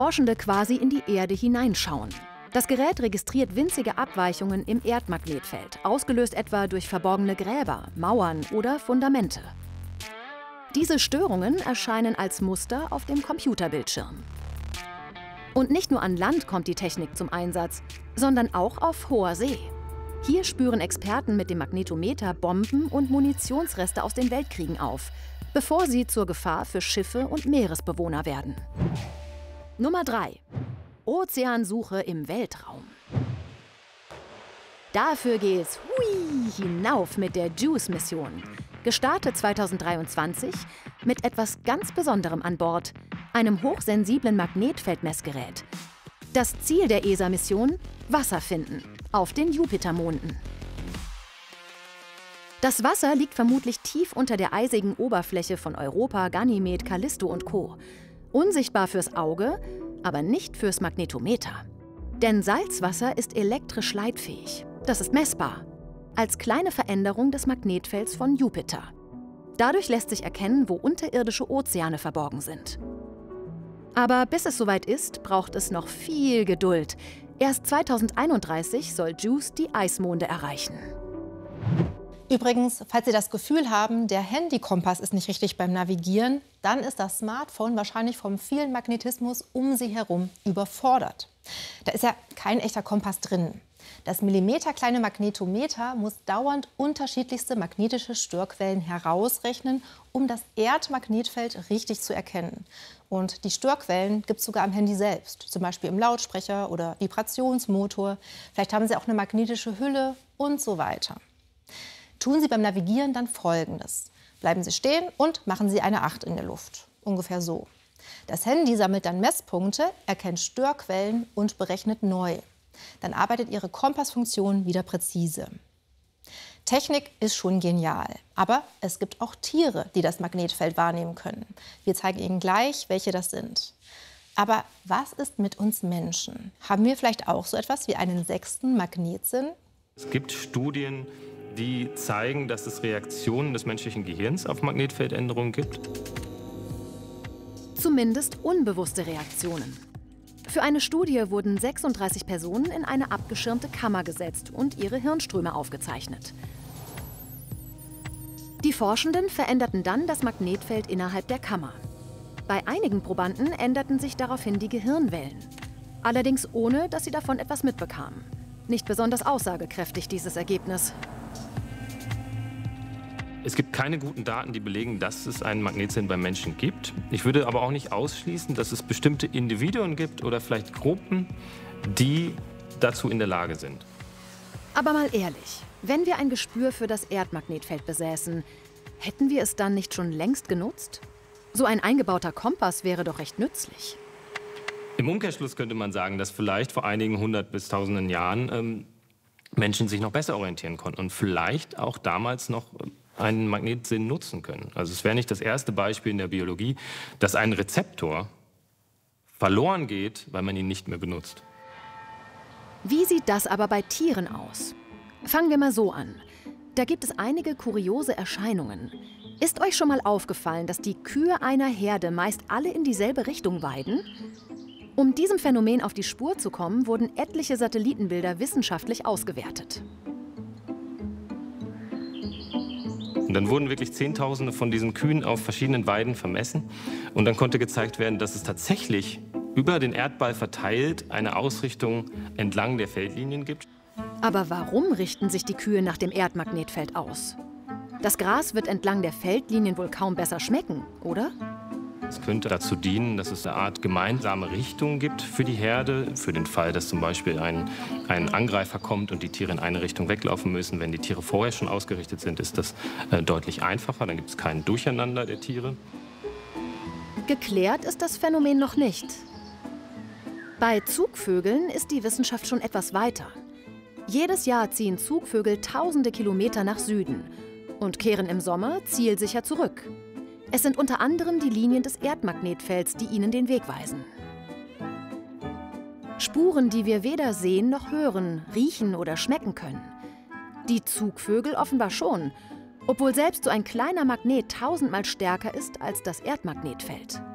Forschende quasi in die Erde hineinschauen. Das Gerät registriert winzige Abweichungen im Erdmagnetfeld, ausgelöst etwa durch verborgene Gräber, Mauern oder Fundamente. Diese Störungen erscheinen als Muster auf dem Computerbildschirm. Und nicht nur an Land kommt die Technik zum Einsatz, sondern auch auf hoher See. Hier spüren Experten mit dem Magnetometer Bomben und Munitionsreste aus den Weltkriegen auf, bevor sie zur Gefahr für Schiffe und Meeresbewohner werden. Nummer 3. Ozeansuche im Weltraum. Dafür geht's hinauf mit der JUICE-Mission. Gestartet 2023 mit etwas ganz Besonderem an Bord, einem hochsensiblen Magnetfeldmessgerät. Das Ziel der ESA-Mission: Wasser finden auf den Jupitermonden. Das Wasser liegt vermutlich tief unter der eisigen Oberfläche von Europa, Ganymed, Callisto und Co. Unsichtbar fürs Auge, aber nicht fürs Magnetometer. Denn Salzwasser ist elektrisch leitfähig. Das ist messbar. Als kleine Veränderung des Magnetfelds von Jupiter. Dadurch lässt sich erkennen, wo unterirdische Ozeane verborgen sind. Aber bis es soweit ist, braucht es noch viel Geduld. Erst 2031 soll JUICE die Eismonde erreichen. Übrigens, falls Sie das Gefühl haben, der Handykompass ist nicht richtig beim Navigieren, dann ist das Smartphone wahrscheinlich vom vielen Magnetismus um Sie herum überfordert. Da ist ja kein echter Kompass drin. Das millimeterkleine Magnetometer muss dauernd unterschiedlichste magnetische Störquellen herausrechnen, um das Erdmagnetfeld richtig zu erkennen. Und die Störquellen gibt es sogar am Handy selbst, zum Beispiel im Lautsprecher oder Vibrationsmotor. Vielleicht haben Sie auch eine magnetische Hülle und so weiter. Tun Sie beim Navigieren dann Folgendes. Bleiben Sie stehen und machen Sie eine 8 in der Luft. Ungefähr so. Das Handy sammelt dann Messpunkte, erkennt Störquellen und berechnet neu. Dann arbeitet Ihre Kompassfunktion wieder präzise. Technik ist schon genial, aber es gibt auch Tiere, die das Magnetfeld wahrnehmen können. Wir zeigen Ihnen gleich, welche das sind. Aber was ist mit uns Menschen? Haben wir vielleicht auch so etwas wie einen 6. Magnetsinn? Es gibt Studien, die zeigen, dass es Reaktionen des menschlichen Gehirns auf Magnetfeldänderungen gibt. Zumindest unbewusste Reaktionen. Für eine Studie wurden 36 Personen in eine abgeschirmte Kammer gesetzt und ihre Hirnströme aufgezeichnet. Die Forschenden veränderten dann das Magnetfeld innerhalb der Kammer. Bei einigen Probanden änderten sich daraufhin die Gehirnwellen. Allerdings ohne, dass sie davon etwas mitbekamen. Nicht besonders aussagekräftig, dieses Ergebnis. Es gibt keine guten Daten, die belegen, dass es einen Magnetsinn beim Menschen gibt. Ich würde aber auch nicht ausschließen, dass es bestimmte Individuen gibt oder vielleicht Gruppen, die dazu in der Lage sind. Aber mal ehrlich, wenn wir ein Gespür für das Erdmagnetfeld besäßen, hätten wir es dann nicht schon längst genutzt? So ein eingebauter Kompass wäre doch recht nützlich. Im Umkehrschluss könnte man sagen, dass vielleicht vor einigen 100 bis tausenden Jahren Menschen sich noch besser orientieren konnten und vielleicht auch damals noch einen Magnetsinn nutzen können. Also es wäre nicht das erste Beispiel in der Biologie, dass ein Rezeptor verloren geht, weil man ihn nicht mehr benutzt. Wie sieht das aber bei Tieren aus? Fangen wir mal so an. Da gibt es einige kuriose Erscheinungen. Ist euch schon mal aufgefallen, dass die Kühe einer Herde meist alle in dieselbe Richtung weiden? Um diesem Phänomen auf die Spur zu kommen, wurden etliche Satellitenbilder wissenschaftlich ausgewertet. Und dann wurden wirklich Zehntausende von diesen Kühen auf verschiedenen Weiden vermessen. Und dann konnte gezeigt werden, dass es tatsächlich über den Erdball verteilt eine Ausrichtung entlang der Feldlinien gibt. Aber warum richten sich die Kühe nach dem Erdmagnetfeld aus? Das Gras wird entlang der Feldlinien wohl kaum besser schmecken, oder? Es könnte dazu dienen, dass es eine Art gemeinsame Richtung gibt für die Herde. Für den Fall, dass zum Beispiel ein Angreifer kommt und die Tiere in eine Richtung weglaufen müssen. Wenn die Tiere vorher schon ausgerichtet sind, ist das deutlich einfacher. Dann gibt es kein Durcheinander der Tiere. Geklärt ist das Phänomen noch nicht. Bei Zugvögeln ist die Wissenschaft schon etwas weiter. Jedes Jahr ziehen Zugvögel tausende Kilometer nach Süden und kehren im Sommer zielsicher zurück. Es sind unter anderem die Linien des Erdmagnetfelds, die ihnen den Weg weisen. Spuren, die wir weder sehen noch hören, riechen oder schmecken können. Die Zugvögel offenbar schon, obwohl selbst so ein kleiner Magnet tausendmal stärker ist als das Erdmagnetfeld.